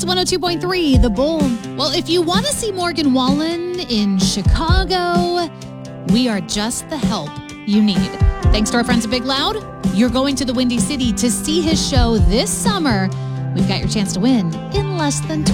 Hits 102.3, The Bull. Well, if you want to see Morgan Wallen in Chicago, we are just the help you need. Thanks to our friends at Big Loud, you're going to the Windy City to see his show this summer. We've got your chance to win in less than